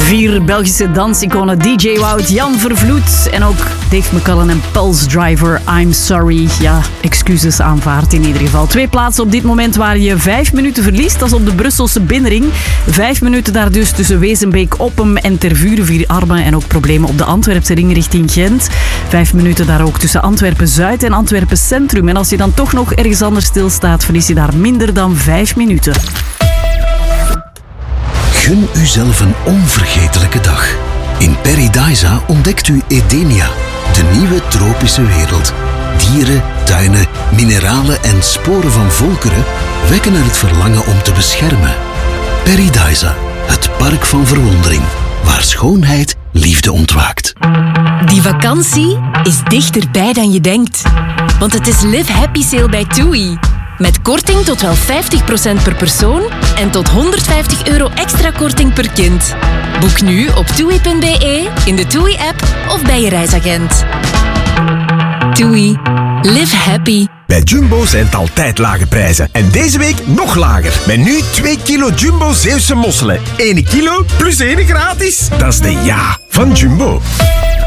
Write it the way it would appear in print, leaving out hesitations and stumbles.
4 Belgische dansiconen DJ Wout, Jan Vervloed en ook Dave McCullen en Pulse Driver I'm Sorry. Ja, excuses aanvaard in ieder geval. 2 plaatsen op dit moment waar je 5 minuten verliest. Dat is op de Brusselse binnenring. 5 minuten daar dus tussen Wezenbeek, Oppem en Tervuren, Vierarmen en ook problemen op de Antwerpse ring richting Gent. 5 minuten daar ook tussen Antwerpen-Zuid en Antwerpen-Centrum. En als je dan toch nog ergens anders stilstaat, verlies je daar minder dan 5 minuten. Gun uzelf een onvergetelijke dag. In Paradisa ontdekt u Edenia, de nieuwe tropische wereld. Dieren, tuinen, mineralen en sporen van volkeren wekken er het verlangen om te beschermen. Paradisa, het park van verwondering, waar schoonheid liefde ontwaakt. Die vakantie is dichterbij dan je denkt. Want het is Live Happy Sale bij TUI. Met korting tot wel 50% per persoon en tot €150 extra korting per kind. Boek nu op TUI.be, in de TUI-app of bij je reisagent. TUI. Live happy. Bij Jumbo zijn het altijd lage prijzen. En deze week nog lager. Met nu 2 kilo Jumbo Zeeuwse mosselen. 1 kilo plus 1 gratis. Dat is de ja van Jumbo.